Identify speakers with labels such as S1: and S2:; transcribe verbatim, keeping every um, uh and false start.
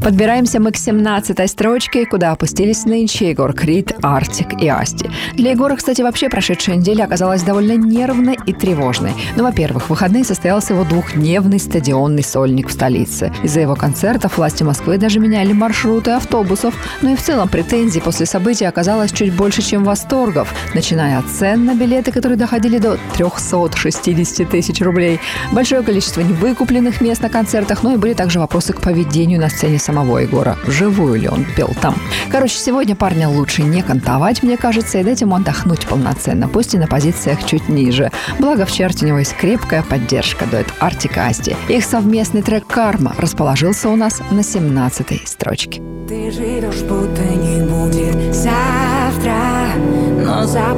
S1: Подбираемся мы к семнадцатой строчке, куда опустились нынче Егор Крид, Артик и Асти. Для Егора, кстати, вообще прошедшая неделя оказалась довольно нервной и тревожной. Ну, во-первых, в выходные состоялся его двухдневный стадионный сольник в столице. Из-за его концертов власти Москвы даже меняли маршруты автобусов. Ну и в целом претензий после события оказалось чуть больше, чем восторгов. Начиная от цен на билеты, которые доходили до триста шестьдесят тысяч рублей, большое количество невыкупленных мест на концертах, ну и были также вопросы к поведению на сцене самого Егора. Вживую ли он пел там? Короче, сегодня парня лучше не кантовать, мне кажется, и дать ему отдохнуть полноценно, пусть и на позициях чуть ниже. Благо в чарте у него есть крепкая поддержка, дуэт Артик и Асти. Их совместный трек «Карма» расположился у нас на семнадцатой строчке.
S2: Ты живешь, будто не будет завтра, но за